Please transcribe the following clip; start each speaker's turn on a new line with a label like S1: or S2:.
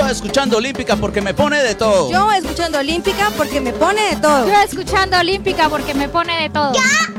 S1: Yo escuchando Olímpica porque me pone de todo.
S2: Yo escuchando Olímpica porque me pone de todo.
S3: Yo escuchando Olímpica porque me pone de todo.
S4: Yo